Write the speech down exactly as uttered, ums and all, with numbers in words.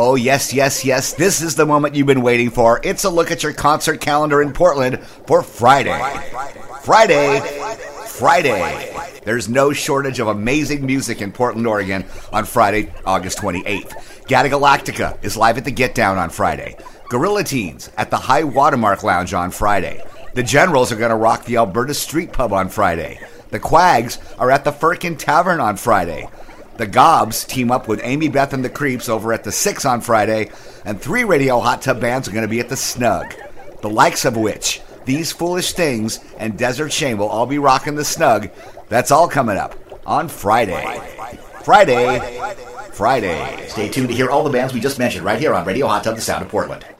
Oh, yes, yes, yes. This is the moment you've been waiting for. It's a look at your concert calendar in Portland for Friday. Friday. Friday. There's no shortage of amazing music in Portland, Oregon on Friday, August twenty-eighth. Gata Galactica is live at the Get Down on Friday. Gorilla Teens at the High Watermark Lounge on Friday. The Generals are going to rock the Alberta Street Pub on Friday. The Quags are at the Firkin Tavern on Friday. The Gobs team up with Amy Beth and the Creeps over at the Six on Friday. And three Radio Hot Tub bands are going to be at the Snug. The likes of which, These Foolish Things and Desert Shame will all be rocking the Snug. That's all coming up on Friday. Friday. Friday. Stay tuned to hear all the bands we just mentioned right here on Radio Hot Tub, the sound of Portland.